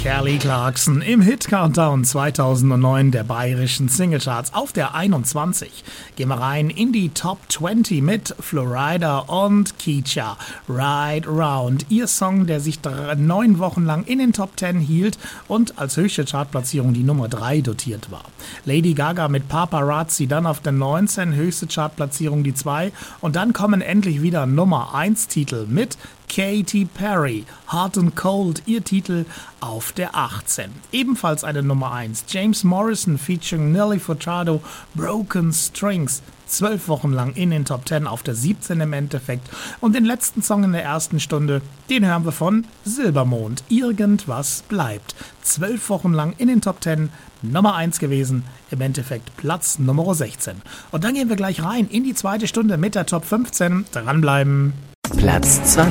Kelly Clarkson im Hit-Countdown 2009 der bayerischen Singlecharts auf der 21. Gehen wir rein in die Top 20 mit Florida und Keisha, Ride Round. Ihr Song, der sich 9 Wochen lang in den Top 10 hielt und als höchste Chartplatzierung die Nummer 3 dotiert war. Lady Gaga mit Paparazzi dann auf der 19, höchste Chartplatzierung die 2. Und dann kommen endlich wieder Nummer 1 Titel mit Katy Perry, Hot and Cold, ihr Titel auf der 18. Ebenfalls eine Nummer 1, James Morrison featuring Nelly Furtado, Broken Strings. 12 Wochen lang in den Top 10 auf der 17 im Endeffekt. Und den letzten Song in der ersten Stunde, den hören wir von Silbermond, Irgendwas bleibt. 12 Wochen lang in den Top 10, Nummer 1 gewesen, im Endeffekt Platz Nummer 16. Und dann gehen wir gleich rein in die zweite Stunde mit der Top 15. Dranbleiben. Platz 20.